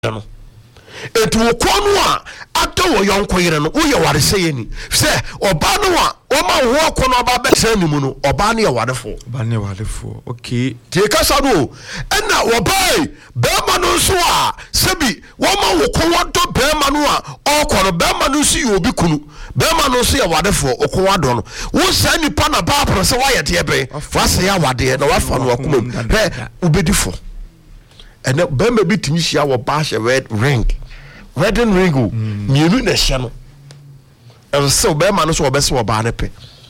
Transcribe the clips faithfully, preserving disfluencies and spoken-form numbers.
no etu okonu a ato wo yonko yire no wo ye ware sey ni se oba no a wo ma wo okono oba be san ni mu no oba ne ye wadefo oba ne wadefo okay tie kasa no ena wo bai be ma no so a sebi wo ma wo ko wodo be ma no a okono be ma no so ye obi kunu be ma no so ye wadefo okon wado no wo san ni pa na ba pro se wa ye de be wa se ya wade na wa fa no akoma he ubedifo ene be ma bi timi hia wo ba hye red ring wedding ring o mienu na hye no e so be ma no so obese oba ne pe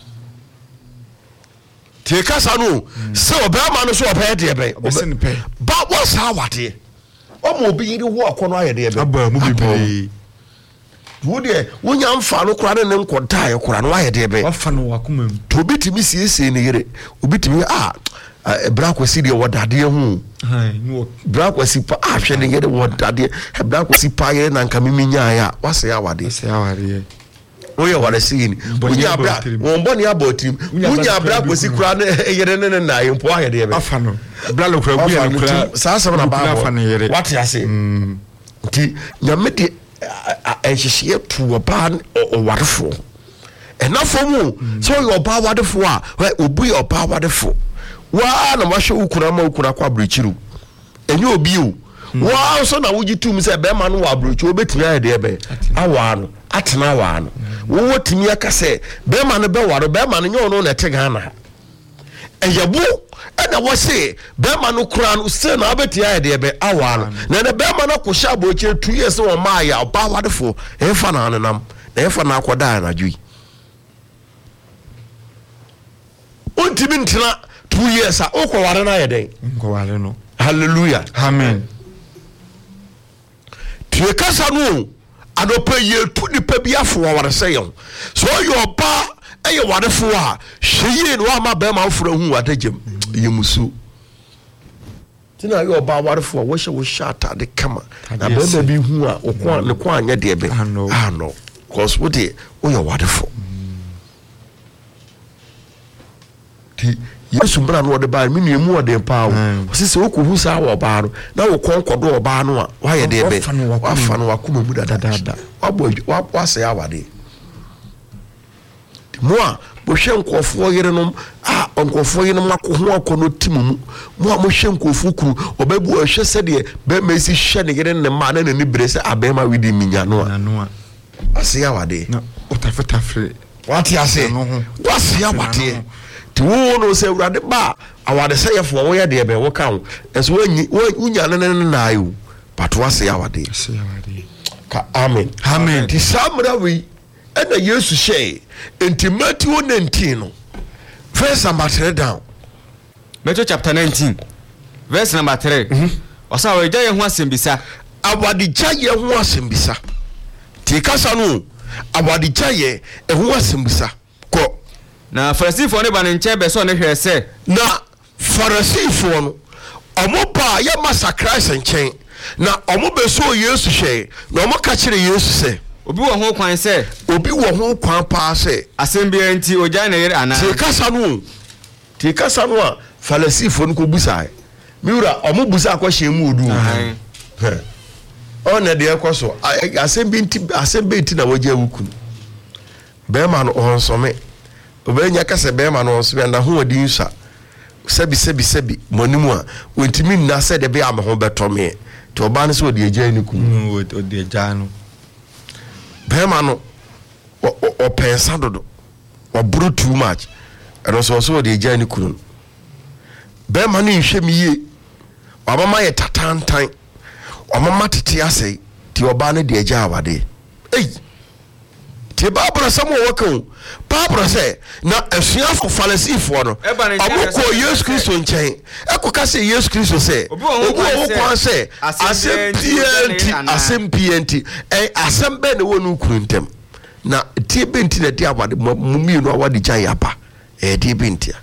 tie kasa no so be ma no so oba de be obese ne pe ba what's how wade o mo bi yiri ho akono aye de be aba mu bibi wo de wonya mfa no kora ne nkonta aye kora no aye de be wa fa no wakoma mu to bi timi siesie ne yire obi timi ah bra kwasi de wodade hu hai no bra kwasi pa ahwe ne yede wodade bra kwasi pa yere na nka miminya ya wase ya wade se ya wade oye wale sini wonya bra wonbo ne abotim wonya bra kwasi kura ne yere ne na yempo ahe de be afa no bra lo kura bu ya kura sa sa na ba afa ne yere what ya say nti nyame de enhihye tu oba o wadefo enafo mu so yo oba wadefo a obu oba wadefo wa na mahwe ukura ma ukura kwa abrochiru enye obi o wa so na wugitum se be ma no wa abrochi obetimi aye de be awa no atena wa no wo wotimi aka se be ma no be waro be ma no nyo no na tega na eyabu na wo se be ma no kura no se na abeti aye de be awa no na na be ma no ko sha abrochi two years wo ma ya ba wadefo e fa na anam na e fa na akoda na dwi ontimi ntina two years a okwo ware na yeden ko ware no hallelujah amen tie kasa no adopa ye tu ni pa bi afo ware seyon so yo ba eye ware fo a hweye no ama ba ma afro hu wadagem yemusu tina yo ba ware fo wo hye wo shata de kama na ba ma bi hu a okwa ne kwa anya de be ah no cause what dey wo yo ware fo ti yesu mbra no de ba mi nu emu ode pa o se se okohu sa wo ba no na wo konkodo oba no a wa ye de be wa fa no wakoma mu dadada wa bo wa wase ya wade mo a bo hwe nkofo yere no a nkofo yere no makoho akono timu mo a mo hwe nkofo kuru obabu a hwe se de be mesi hwe ne yere ne ma na ne brese abema widi minya no a ase ya wade na otafetafre wati ase wase ya wade ti wo no se urade ba awade se yefo wo ye de be wo kan eso wanyi unya ne ne na ayu pato ase awade ase awade ka amen amen ti samra wi ena yesu she enti Matthew nineteen no verse number three down Matthew chapter nineteen verse number three osa we gya ye ho asembisa awade gya ye ho asembisa ti kasa no awade gya ye e ho asembisa ko na Farisifo ne ba ne nche be so ne hwe se na Farisifo no omo ba ye massacre senchen na omo be so Yesu hwe na omo ka kire Yesu se obi wo ho kwan se obi wo ho kwan pa se asem bia nti oja na yere ana ti kasa no ti kasa no a Farisifo no ko busa miura omo busa kwa hye mu odu ona de ekoso asem bi nti asem be nti na waje wuku be ma no onsome obenya kase be ma no so be na ho odi nsa sebi sebi sebi monimu a wontimi na se de be am ho betome to oba ne so odi eja ni ku odi eja no be ma no o pensa dodo o buru too much and so so odi eja ni ku be ma no nhwe mi ye obama ye tatantan omama tete ase ti oba ne de eja awade ei ti Bible samo wakan Bible say na esuafo Farisifo no aboko Yesu Kristo nchen ekoka say Yesu Kristo say obi wo kwan say asem pienti asem pienti eh asem be ne wonu kuruntem na ti benti na ti awade mumi no awade gyan yapa eh ti benti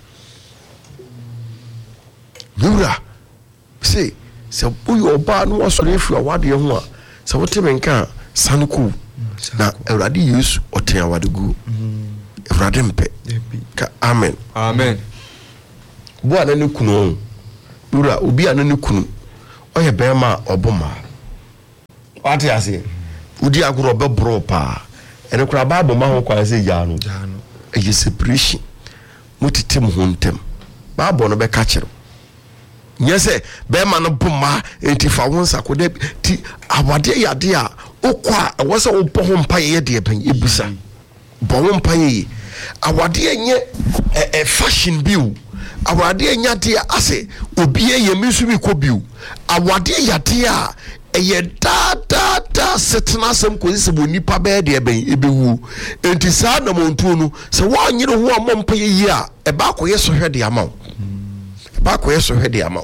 nura say se uyo oba no wasore efu awade ho a se wote menka sanku na Ewrade Yesu oten awade gu Ewrade mpe ka amen amen bo anane kunu ura obi anane kunu oye bema oboma what you say udi agro be bro pa ene kura bible ma ho kwa say ya no ja no e separation mutitim ho ntem bible no be ka kire nyese be ma no buma enti fa won sakode ti awade yade a okwa e wo se wo po ho mpa ye de ben ebusa bo ho mpa ye awade enye e fashion biu awade enya de ase obi ye misu bi ko biu awade yade a eye da da da setena sem ko se bo nipa be de ben ebewu enti sa na montu no se wo anyere ho amompa ye yi a e ba ko ye so hwede amaw e ba ko ye so hwede amaw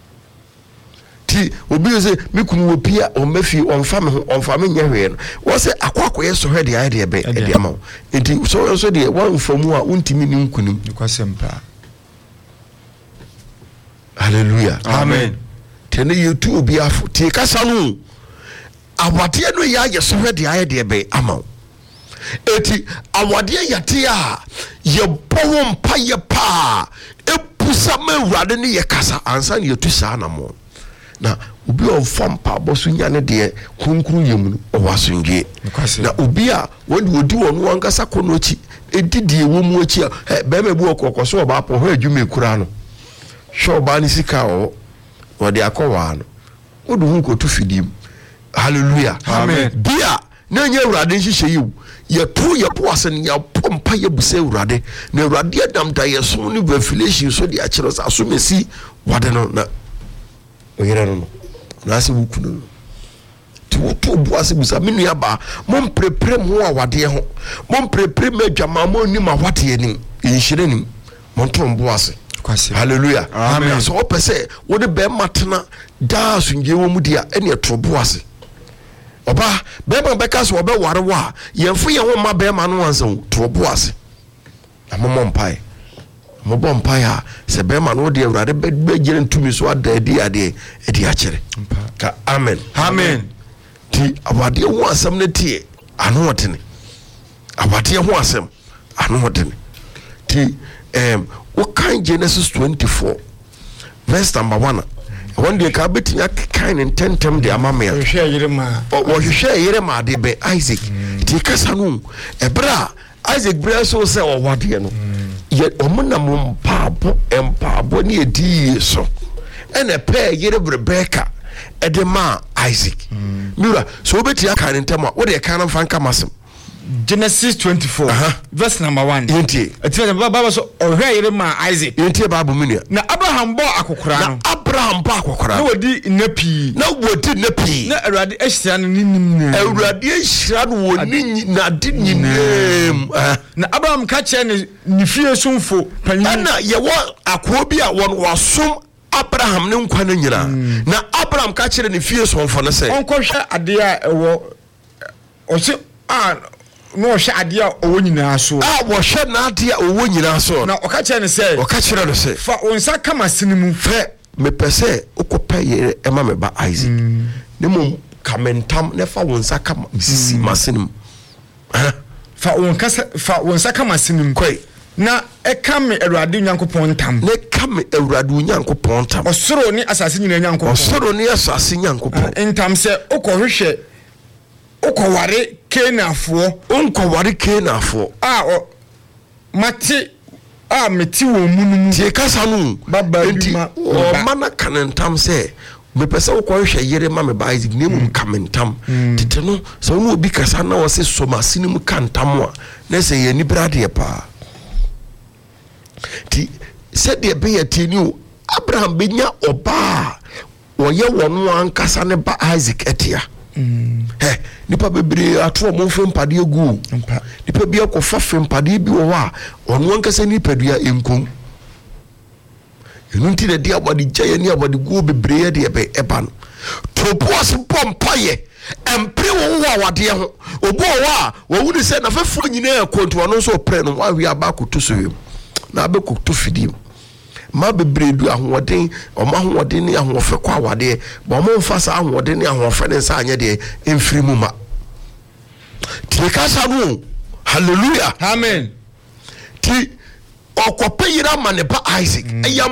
ti obi se mikunu wo pia o mafi on fa me on fa me nya hwe no wo se akwakọ ye so hwede aye de be e de amaw enti so so de wo mfamu a untimi ni nkunum ni kwasempa. Hallelujah. Amen. Tene yetu obi afo ti kasa no awade no ya ye so hwede aye de be amaw eti awade yate a ye bowo mpa ye pa epusa mawurade ne ye kasa ansa ne yetu saa na mo na obi on fampa bosu nya ne de kunkuru yemu o wasungye na obi a wodi odi wonu wankasa konochi edidie wo mu achi a be me bu okokoso oba po ho adwuma ekura no sho ba ni sika o wodi akowa no odu hu ko tu fidim. Hallelujah. Amen. Bia na nya urade nhihye yiw ye to ye po asen ya pompa ye buse urade na urade adam da ye so ni affiliation so de a kire so aso mesi wade no na oyere no na se wukunu to to bu ase busa menu ya ba mom prepare mo awade ho mom prepare ma dwama mo ni ma wade ni nhire ni mon to mbo ase. Hallelujah. Amen. So opese wo de be matena da sunje wo mu dia ene to bo ase oba be ma be ka so obe ware wa yemfo ye ho ma be ma no ansa to bo ase amomo mpai mo bom mpai a se be ma no de awurade be gire ntumi so ada adi ade edi a kire ka amen. Amen. Ti awade ho asem ne tie ano wotene awade ho asem ano wotene ti em what kind Genesis twenty-four verse number one one day ka betinya kind in ten tem de amamea o hwe yerema o hwe yerema de be Isaac ti kasa no ebra Isaac bra so se o wade no ye omunam mpaabo empaabo ne edi so ene pe yere Rebecca edema Isaac mira so betia kind in tem what dey kind of fanka masem Genesis twenty-four uh-huh. verse number one. Yenti eti baba so ohwe yerema Isaac yenti babu minia na Abraham bo akokora no na Abraham ba akokora na wodi napi na wodi napi na Awurade ahyira no nim na Awurade ahyira no woni na de nyinem na Abraham ka kye ne ne fie somfo panyin ana ye wo akoa bi a won wasom Abraham ne nkwa na nyina na Abraham ka kye ne fie somfo no se onkɔhwɛ ade a ɛwɔ ɔse a no hwɛ ade a ɔwɔ nyina so a wo hwɛ na ade a ɔwɔ nyina so na ɔka kye ne sɛ ɔka kyerɛ no se fa onsa kama sene mu fɛ mepɛsɛ ukopɛ yere ema me ba Isaac ne mom kamentam ne fa wonsa kama sisi masenim fa wonkasa fa wonsa kama sene mu koi na ɛka me Awurade Nyankopɔn ntam ne ka me Awurade Nyankopɔn ntam ɔsoro ne asase nyina Nyankopɔn ɔsoro ne asase Nyankopɔn ntam sɛ ukɔhwehwɛ ukɔware Kenafoɔ unkɔware Kenafoɔ a mate a meti wo munum tie kasa no baba enti o mana kanentam se me pese wo kɔhwɛ yere ma me ba Isaac ne mum kamentam tete no so no obi kasa na wo se soma sinim kantam a na se ye ni brade pa ti se de be ye ti ni o Abraham benya oba wo ye wono ankasa ne ba Isaac etia eh nipa bebre ato mo fempade egu nipa bi akofa fempade bi wo a ono ankasa nipa dua enkom enunti de dia body gye ni abody go bebre de ebe eba no topoas pompaye empre wo wo awade ho obo wo a wo wuni se na fefo nyina akonto no so pre no wa wi aba koto so yem na abe koto fidim ma bebre du ahoden o ma ahoden ni ahofe kwa awade bo mo mfa sa ahoden ni ahofe ne sa anye de emfiri mu ma ti kasa no hallelujah amen ti okope yira ma ne ba Isaac eyampa bo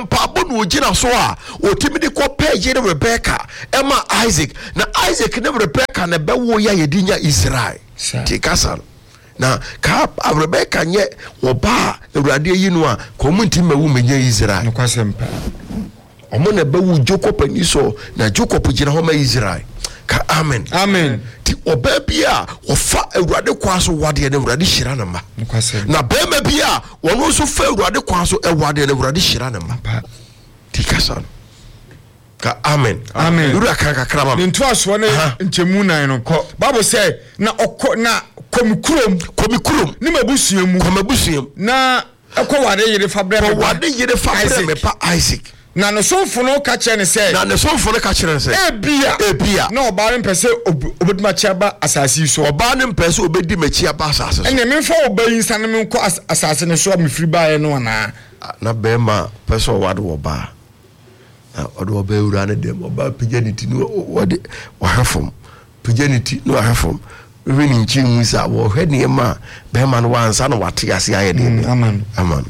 no gina so a otimi de ko page ne Rebecca Emma Isaac na Isaac ne Rebecca na be wo ya yedinya Israel ti kasa na ka Rebecca nye oba Awurade yi no a community mawu menye Israel no kwasempa omo na be wo Jacob ani so na Jacob gina ho ma Israel ka amen amen ti oba bia ofa Awurade kwa so wade ne Awurade hira na ma na be ma bia wono so fa Awurade kwa so e wade ne Awurade hira na ma ti kasa ka amen amen ura ka kakra ma ntu aso ne nchemu nan no Bible say na okọ na komikurom komikurom ni mabusuamu komabusuam na ekọ wade yire fabre me wade yire fabre me pa Isaac na no sonfo no ka kire ne say na ne sonfo no ka kire ne say ebia ebia na oba re mpese obeduma chiaba asase so oba ne mpese obedi machi aba asase so ene me fa oba yin san me nko asase ne so me firi baaye no na na be ma pese wade oba odo oba ewura ne dem oba pijaniti no wade wahafom pijaniti no wahafom we ni nchi musa wo hwede ma be ma no wansa no wate ase aye dem amen amen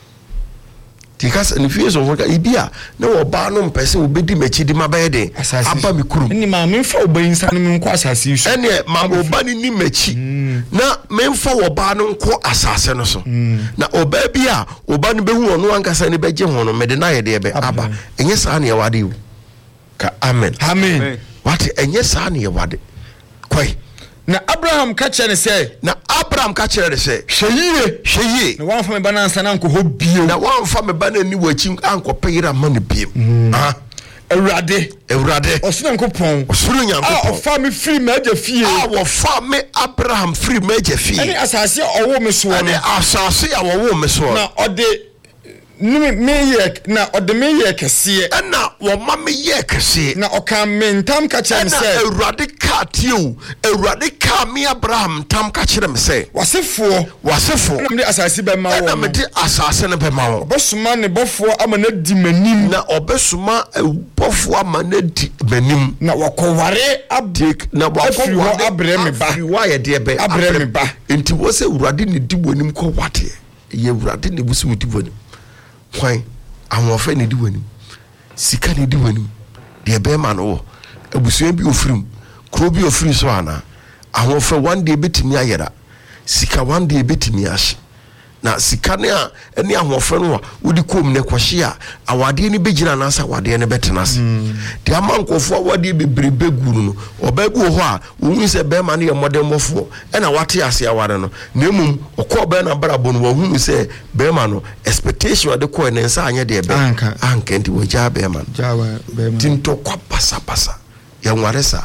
tikas ni fie so hoka ibia na oba no mpese obedi machi di mabaye de aba mi kurum ni ma me fa oba yin san me nko asase so ene ma oba ni ni machi na me mfa oba no nko asase no so na oba bia oba no behu ono ankasa ni beje ho no mede na ye de be aba enye sa na ye wade o ka amen amen wate enye sa na ye wade kwai na Abraham ka kire say na Abraham ka kire ne say hweye hweye na wan fa me bana ansa na nko ho bio na wan fa me bana ni wachi anko peyira ma ne biem ah Awurade Awurade osuna nko pon osuru nyankopon ah ofa me free ma aja fie ah wo fa me Abraham free ma aja fie ani asase owo me so ani asase ya wo me so na ode ni me ye na ode me ye kese na wo ma me ye kese na oka me ntam ka kire me say na Awurade ka tieu Awurade ka me Abraham tam ka kire me say wasefo wasefo na me asase be ma wo na me de asase ne be ma wo obosuma ne bofo ama na di manim na obesuma bofo ama na di manim na wakoware abdik na wakoware abre me ba wa ye de be abre me ba enti wo se Awurade ne di bonim ko wate ye Awurade ne busu di bonim kwan amofa ne di bonim sika ne di bonim de be ma no abusuan bi ofirim kro bi ofiri so ana amofa one day betimi ayera sika one day betimi ahye na sika ne a ene ahofa no wodi kom ne kwhye a awade ne begina na sa awade ne betena se de amankofo awade bebrebe guru no obagu ho a wohun se be ma ne yemodemofo ena wate ase awade no na emum okọ be na barabo no wohun se be ma no expectation ade ko ne nsa anye de be anka anka ndi woja be ma jawa be ma tinto kwa pasa pasa ya nwaresa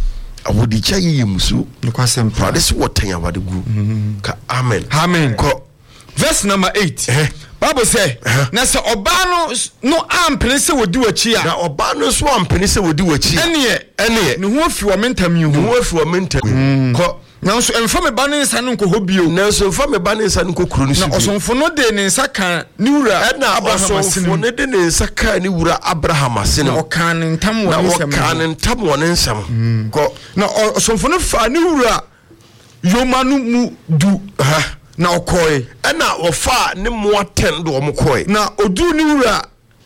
awodi cha yi musu kwasem prade se wotan awade gu ka amen amen ko verse number eight eh Bible say na se oba no no ampene se wodi wachi a na oba no so ampene se wodi wachi ene ene ne ho afi wo mentam yi ho ho afi wo mentam ko na so emfa me ba ne nsa no nko ho bio na so emfa me ba ne nsa no nko kuro no so na osonfo no de ne nsa kan ni wura na Abraham osonfo ne de ne nsa kan ni wura Abraham asene o kan ntam wo ne nsam na o kan ntam wo nsam ko na osonfo no fa ni wura yomanu mu du ha na okoe na ofa ne mo ten do mo koe na odu ni wura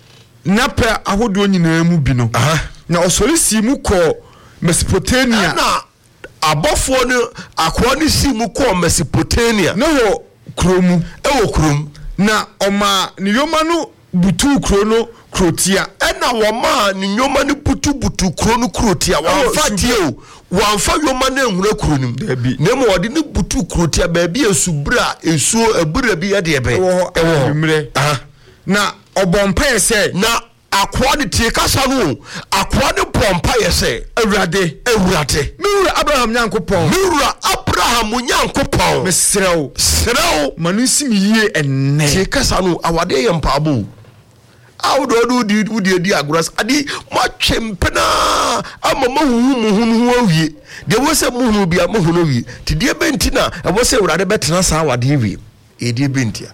na pe ahodo nyina mu bi no na osori si mu ko Mesopotamia na abofo ne akwa ne si mu ko Mesopotamia na wo kromu e wo krom na oma ni yomanu butu kro no krotia na wo ma ni nyoma ne butu butu kro no krotia wa fa tie o wa fa yoma na ehuna kro nim na mo ode ne butu krotia ba bia esubra esuo ebura bi ye de be e wo mre na obompa yese na akwa de tie kasa no akwa de pompa yese Awurade Awurade miwura Abraham nyankopon miwura Abraham nyankopon mesrew srew manusi mi yie enne tie kasa no awade ye mpabo awdo do di udi di agoras adi mo twempena ama mahuhu muhunu ho awie de wo se muhunu bia muhunu wie ti de bentina e wo se Awurade betena sa awade wie e de bentia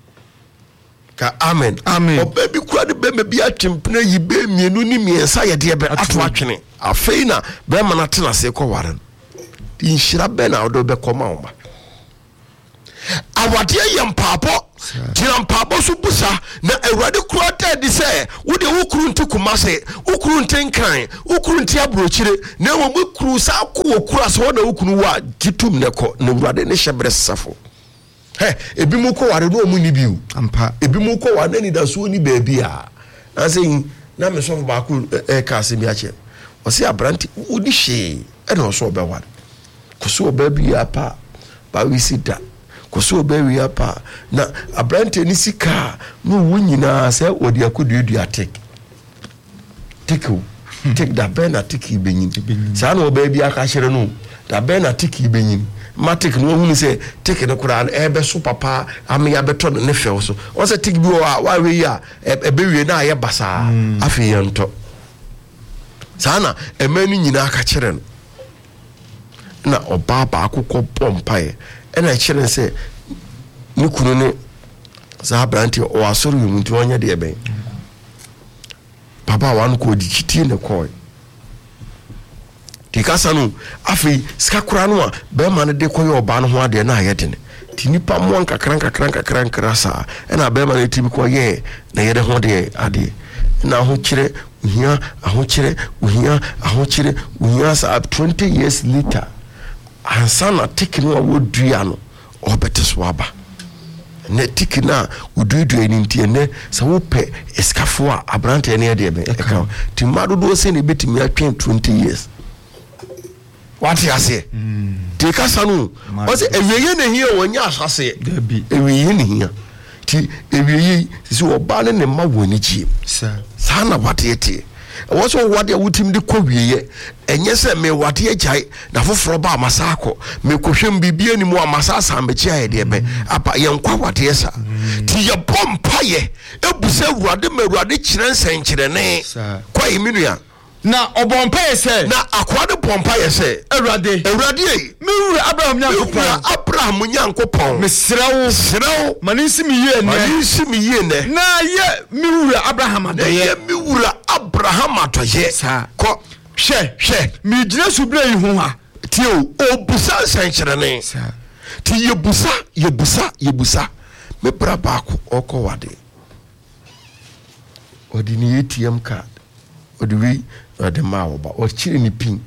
ka amen amen obabi kura de be me bia twempena yi be mienu ni miensa ye de be ato atwene afeina be ma na tena se ko waren di nhira be na odo be koma oma awade ye mpapo tira mpabo so busa na awurade kurata di se wo de wukuru nte kumase wukuru nte nkan wukuru nte abrochire na wo mukuru sa ko wukuru so na wukuru wa titum ne ko na awurade ne hyebre safo he ebi mu ko ware no mu ni biu ampa ebi mu ko wa na ni da so ni baabi a na say na me so ba ko e ka se bi a che o se abranti odi hye e na so be wa ko so baabi a pa ba wi sida koso bewi apa na abrante ni sika no wunyina se odi akoduadu atek tiku tik da bena tiki benyin sa na obabi aka hire no da bena tiki benyin matik no hunu se tiki no kura ebe so papa am ya beto ne few so o se tik bi wa wa we ya ebewie na aye basa afi yento sa na emani nyina aka hire no na obaba akokọ pompae ena kire se ni kunu ne za branti o asoro yum nti onye de ben papa wan ko dikiti ne koy ti kasa no afi sika kura no a be ma ne de koy oba no ho ade na ayede ne ti nipa mo nkakran kakran kakran krasa ena be ma ne ti bi koy na yede ho de ade na ho kire uhia aho kire uhia aho kire uhia sa twenty years later ansana tikino a wodua no obeteswaba ne tikina wodudu enintie ne sa wope eskafo a abrante ne de be eka ti madodo se ne betimi atwen twenty years what you say ti kasa no o se eweye ne hia wonya asase eweye ne hia ti eweye si oba ne ne ma woni ji sa sa na watete woso wade wutim de kowieye enye se me wade agyae na foforo ba amasako me kohwem bibie ni mu amasasa ambechi ayede be apa yenkwa wade sa ti ye bompaye ebuse awurade mawurade kire nsenkyerene kwa iminua na obompaye se na akwade bompaye se awurade awurade yi miwura abraham nyankopon abraham nyankopon mesrewo srewo manisi miye ne manisi miye ne na ye miwura abraham adoye miwura abraham adoye ko hwe hwe mi gina subra yi ho ha tio obusa nsenkyerene ti yebusa yebusa yebusa me bra baako okowade odi ni A T M card odi wi odi ma oba o chire ni pin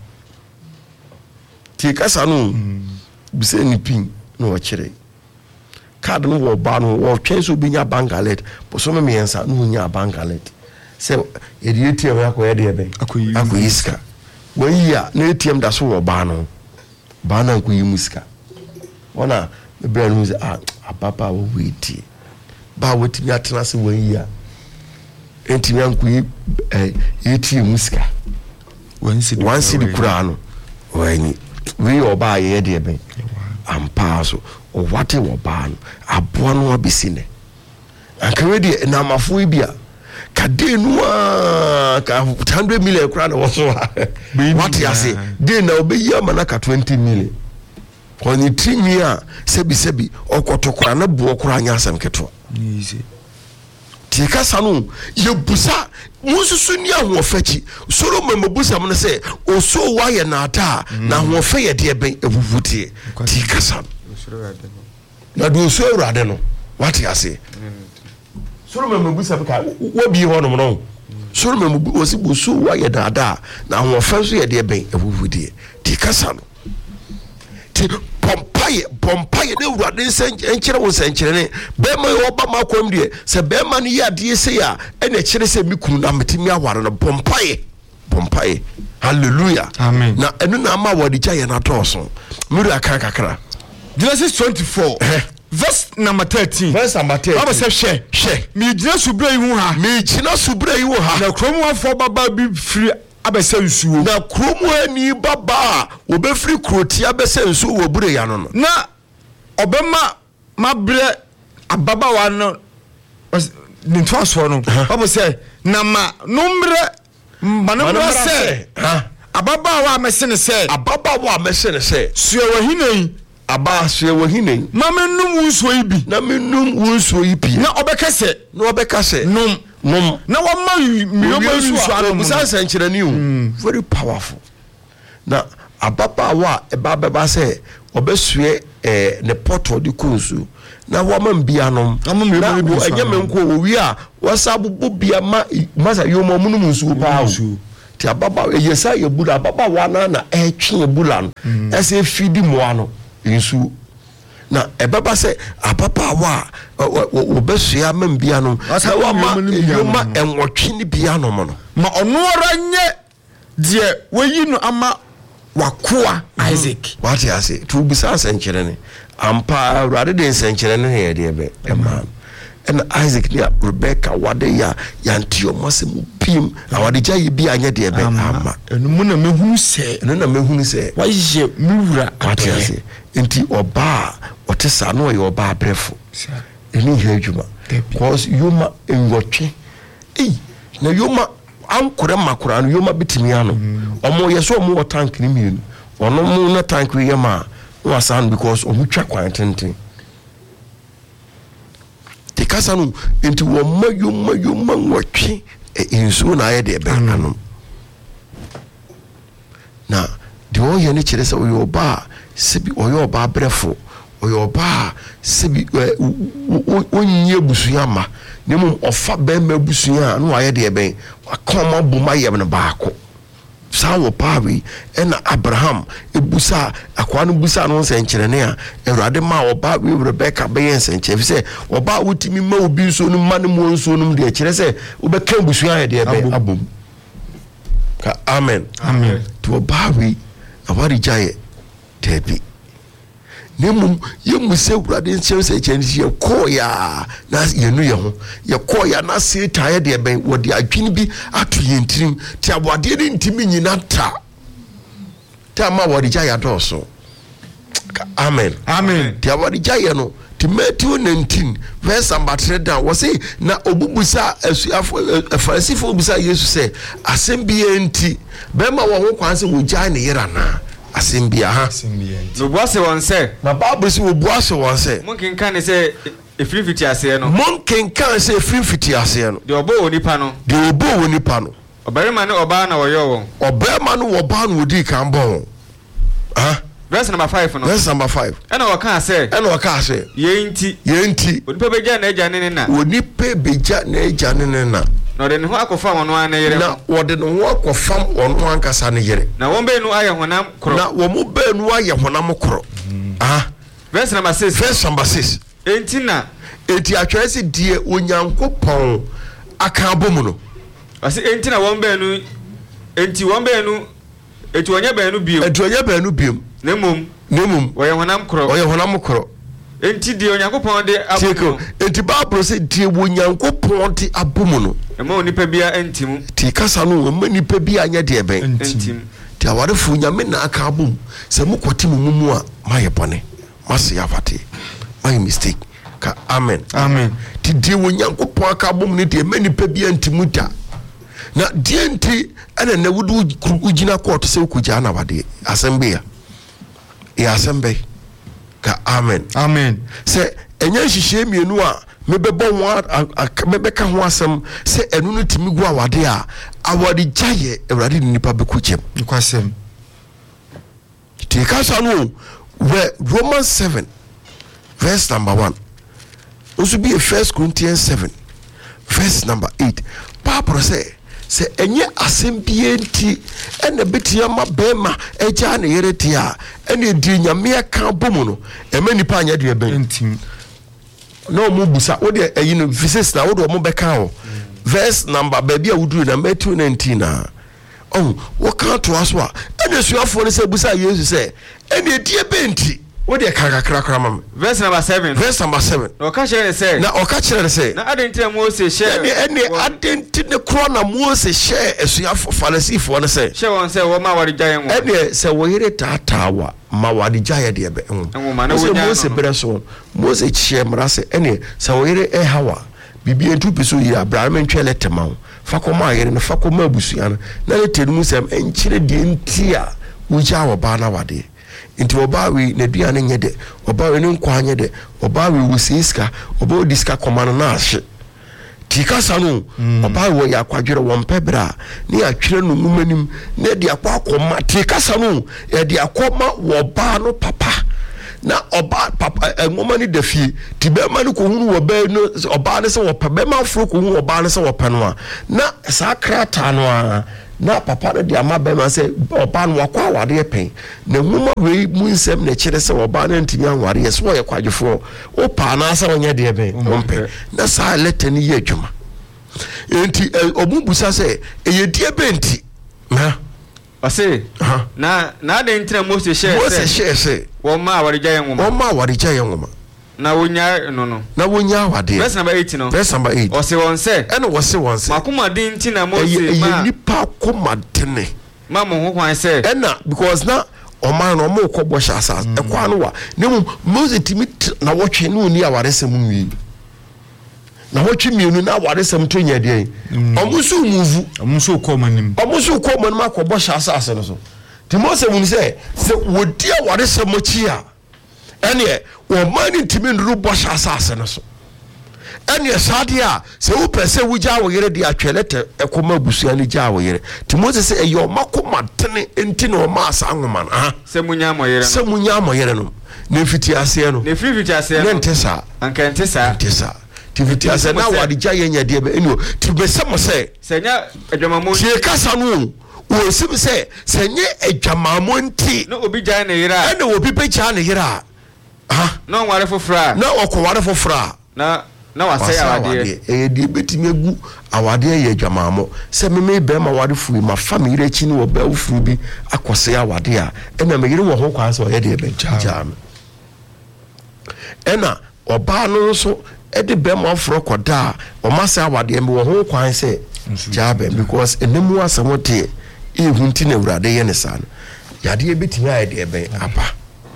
ti kasa no bise ni pin no o chire card no wo ba no wo twenso binya bangalet boso me yensa no nya bangalet se edi A T M yakọ ede ebe akoyiska won ya na A T M da so wo ba no ba na nkoyi musika ona me bra no se ah apapa wo weti ba wotimi atena se won ya entimi ankoyi eh A T M musika wansi wansi di kura no wani we oba ye de ebe ampa so o wate wo ba no aboa no abisine anka we de na amafo bia kadenu a ka one hundred million kura na woso what you say de na obeyi amana ka twenty million oni timi a sebi sebi okoto kura na buo kura anya asem keto easy ti kasa no ye busa mususu ni ahofachi Solomon mabusa mo se oso wa ye na ata na ahofa ye de ben evuvutie ti kasa na do so awurade no what you say Solomon mabusa ka wo bi ho no no Solomon mabusa osi buso wa ye dada na ahofa so ye de ben evuvutie ti kasa no ti pompaye pompaye de awurade nsen enkyere wo nsenkyere ne be ma yo ba makom de se be ma no ya de se ya ene kyere se mikunu na metimi aware no pompaye pompaye hallelujah amen na enu na ma wodi gya ye na toso miru aka kakra Genesis twenty-four verse number thirteen verse number thirteen Baba say she she mi gina subra yi hu ha mi gina subra yi hu ha na kromu afọ baba bi free abese nsuo na kromu ani baba obefri kroti abese nsuo wo bure ya no no na obema mabre ababa wa no ni to aso no Baba say na ma numre manumra say ababa wa mesene say ababa wa mesene say suo wahinai aba suo wahinai ma menum nsuo yi bi na menum nsuo yi bi na obekase na obekase num num na wama miyomo nsuo anu musa sankyerani o very powerful na ababa wa eba beba say obesue eh ne poto di kunsu na woman bianom na enye menko owi a wasabubu bia ma masa yomo munum nsu pa ti ababa yesa yebula ababa wana na etwe ebula no ese fidi moano nsu na ebaba se ababa wa obesua man bianom na wa ma yoma enwotwe ni bianom no ma ono ora nye de weyi no ama wakoa Isaac what you say to be senkyere ne ampa rather than senkyere ne here de be man and Isaac ne Rebecca wade ya yantio masemu pim awade gya ye bi anya de be ama enu mu na mehunu se enu na mehunu se wa ye miwura what you say enti oba otesa no ye oba brefo eni hedwuma because yoma enwotwe eh na yoma ankore makora no yoma bitimi ano omo yeso omo tank ni mienu ono mu na tank we yema no sound because omo twa kwan tenten te kasa no enti wo mayo mayo manwotwe enso na ye de be ano na de o ye ni kire se o ba sebi o yo ba brefo o yo ba sebi onye busuya ma nemu ofa be ma busuya no aye de be akoma boma ye no baako sawo pawi ena Abraham ebusa akwa no busa no nsenkyerene a Awurade ma oba we Rebecca be yensenkyere se oba wutimi ma obi nso no ma no mo nso no de kyere se obeka busuya ye de be abom ka amen amen to oba we awari jaye tebi nemu yemu se Awurade nkyem se kyere ye koya na yenu ye ho ye koya na se taye de ben wodi adwene bi ato yentirim ti abode ne ntimi nyina ta ta ma wodi ja ya doso amen amen ti abode ja ye no ti Matthew nineteen verse number three down wo say na obubusa asuafo Farisifo busa Yesu se asembie enti be ma wo ho kwan se wo ja ne yera na asembia ha no boase won se na Bible se wo boase won se monkin kan ne se efiri fiti ase no monkin kan se efiri fiti ase no de obo onipa no de obo onipa no obarima ne oba na woyo won obarima no oba no odi kan bon ah verse number five no verse number five ena waka se ena waka se ye nti ye nti onipa beja na eja ne na onipa beja na eja ne na na de ne ho akofa wono an yere na wode ne ho akofam wono ankasa ne yere na won be nu aye honam kro na wo mo be nu aye honam kro ah verse number six verse number six enti na enti atwa se die onyankopon aka abomu no ase enti na won be nu enti won be nu eti onye be nu biom eti onye be nu biom nemum nemum wo ye honam kro wo ye honam kro enti die onyankopon de abomu enti Bible se die onyankopon de abomu no e ma onipa bia entimu ti kasa no e ma nipa bia anya de be entim ti awarefo nyame na aka abom se mukoti mumu a maye bone mase yafate my mistake ka amen amen ti die onyankopon aka abom ne de ma nipa bia entimu ta na die enti ana na wudu ugina court se ukugya na wade asembea ya asembe ka amen amen se enya hihye mienu a mebebo ho mebeka ho asem se enu no timi gu awade a awade gyaye Awurade nipa bekugyem kwasem ti kasa no we Romans seven verse number one also be a First Corinthians seven verse number eight Bible say se enye asembie nti ene betia ma bema eja na yereti a ene di nyame aka bomu no ema nipa anya de ben ntim no mu busa wo de eyi no physics na wo de mo beka ho verse number baby a wuduru na Matthew nineteen na oh wo kan to aso a ene suafo ne se busa Yesu se ene die benti wo de kakakra kra mam verse number seven verse number seven no ka chere se na o ka chere se na adenti Moses share ene ene adenti ne kro na Moses share esuafo Farisifo ne se share won se wo ma wari gyaye mo ene se wo yire tatawa ma wadi gyaye de be ho enwo na wo nya Moses bre so Moses share mrase ene se wo yire e hawa bibi entu piso yi Abraham ntwele tema fakoma yire ne fakoma abusua na le tenum sem enkyire de ntia wo gya wo ba na wade inti obawi na duane nye de obawi ne nkwa nye de obawi wusiska obawi diska komano na ahye tikasa no obawi wo yakwadwere wo mpebra ne atwere no numanim ne de akwa akoma tikasa no e de akoma wo ba no papa na oba papa ngoma ni da fie ti be ma ni ko hunu oba no oba ne se wo pa be ma afro ko hunu oba ne se wo pa no a na sa krata no a na papa no de ama be ma se oba no akwa awade pen na ngoma we mu nsem na kire se oba na ntimi anware yes wo ye kwadwefo o pa na asa onye de be ompe na sa leta ni ye adwuma enti obubusa se eye die benti na ase na na de ntina Moses share Moses share se wo ma awarija yen ngoma wo ma awarija yen ngoma na wonya no no na wonya awade verse number eight no verse number eight o se won se ene wo se won se makoma de ntina Moses ma eye nipa koma tene ma mo ho kwan se ena because na o man no mo ko bo sha asas e kwa no wa nemu Moses timi na wotwe ne oni aware se mu wi na wotwe mienu na aware se mto nya de omusu muvu omusu ko manim omusu ko manim akobɔ sha asas no so Timose mun se se wodi aware se mochi a ene wo man ntimi nduru bɔ sha asas no so ene sade a se wo pese wo gya wo yere de atwelete ekoma busua ne gya wo yere Timose se eyo makoma tene enti na o ma asa nwoma no ha se munya moyere no se munya moyere no ne fiti ase no ne fiti ase no ne ntesa anka ntesa ntesa tiviti ase na wadi gya yenya de be eno tibese mo se se nya adwamamo tie kasa no wo sim se se nye adwamamo nti no obi gya ne yere a ene obi be gya ne yere a ha no nware fofra na okoware fofra na na wase awade e di betimi egu awade ye adwamamo se meme be ma wade fu ma family rechi ni wo be fu bi akose awade a ena me yere wo ho kwa se o ye de be gya me ena oba no so e de be ma fro koda o ma se awade me wo ho kwa se gya be because enemu asamote e hunti na urade ye ne san yade e betimi aye de be apa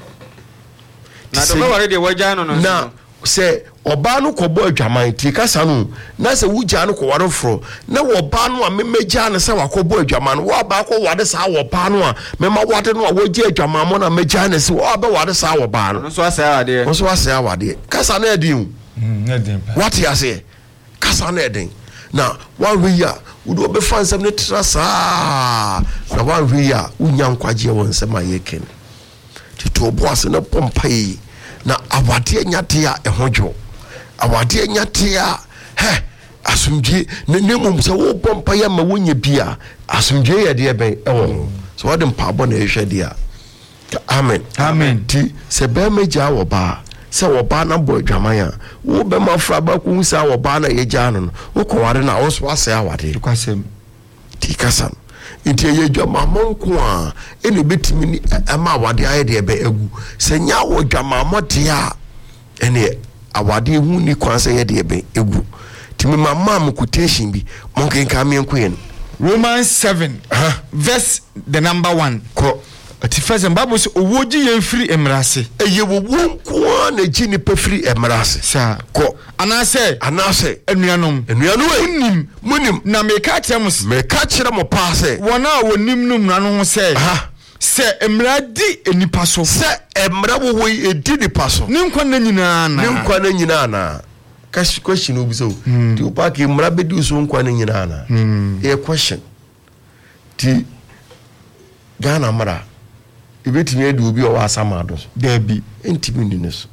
na do me ware de wagya no no na se oba no kobo adwaman ti kasa no na se wugya no ko ware fro na oba no a memegya ne se wakobo adwaman wo aba ko wade sa oba no a mema wade no a wogya adwaman mo na megya ne se wo aba wade sa oba no so asa awade so asa awade kasa na edin na den pa what you say kasa na edin na one we ya wo be fan sem ne trasa na one we ya unya nkwaje won sem ayeken ti to boase na pompai na awade nyate a ehodwo awade nyate a he asumdwe ne nemum se wo bompa ya ma wonya bia asumdwe ye de ben ewo so wode mpabo na ehwe de a amen amen ti se be meja wo ba se wo ba na bo adwaman a wo be mafra ba ku nsa wo ba na ye gya no wo ko ware na wo so ase awade kwasem ti kasa nti ye dwamamo nko a ene betimi ni ama awade aye de be egu se nya wo dwamamo de a ene awade hu ni kwanse ye de be egu timi mama am quotation bi monken ka me nko ye Romans seven huh? verse the number one ko ati first Bible say owoji ye free emrase eye wo nko na ji ni pe free emrase sa ko anase anase enuanom enuanu munim munim na me ka chemus me ka kire mo pa se wona wonim num na no ho se ha se emra di enipa so se emra wo wo edi nipa so ni nkwa na nyina na ni nkwa na nyina na cash question obi so ti o pa ke emra be di so nkwa na nyina na e question ti Ghana mara ibetimi edu obi o wa asamado so there be entimi ni so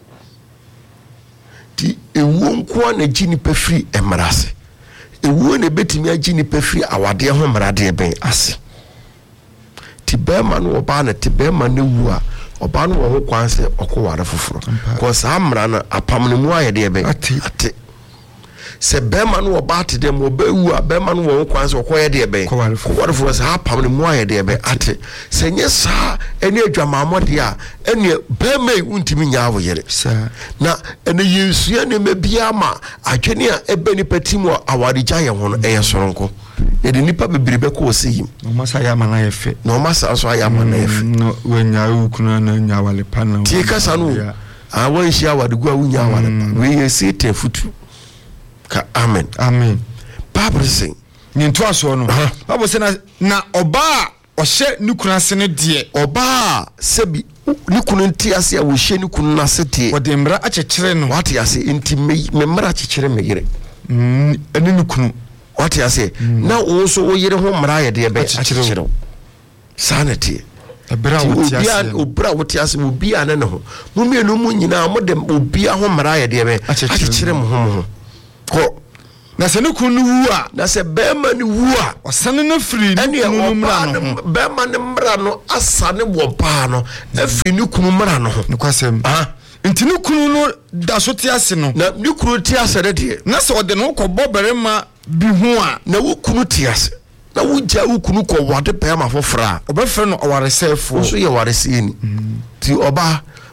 ti ewu nkwa na gini pe free emrase ewu na betimi agini pe free awade ho mrade ben ase ti bema no oba na ti bema na wu a oba no ho kwanse okoware foforo ko sa amra na apam ne mu ayede ben ate ate se bema no oba ate dem oba wu a bema no ho kwanse okoye de ben okoware foforo sa apam ne mu ayede ben ate se nye sa ene adwamamode a ene bema untimi nya awoyere na ene yesu ya ne mebia ma adwene a ebe ni patimo awade gya ye ho no eye soronko e de nipa bebrebe ko osiyim no masa ya mana ye fe no masa so ya mana ye fe no wenya ukuna na nya wale pa na ti kasa no a won shi awade gu a wunya wale pa we ye satan futu ka amen amen Bible sing ni nto aso no Bible say na na oba ohye ni kuna se ne de oba sebi ni kunu nti ase a wo hye ni kunu na sete wo de mra akyekyere no wate ase nti me mra akyekyere me yere mm eni ni kunu wate ase na wo so wo yere ho mra ye de be akyekyere sanity ebra wote ase obra wote ase obi ane ne ho mo mienu mu nyina mo de obi a ho mara ye de be akyekyere mo ho ko na se ne kunu wu a na se bema ni wu a osane na firi ni kunu mra no bema ne mra no asane wo pa no afiri ni kunu mra no ho ne kwasem ah nti ne kunu no da so te ase no na ni kunu te ase de de na se ode no ko boberema bi hu a na wo kunu te ase na wo ja wo kunu ko wade pe ma fofra obefre no owaresefo so ye warese ni ti oba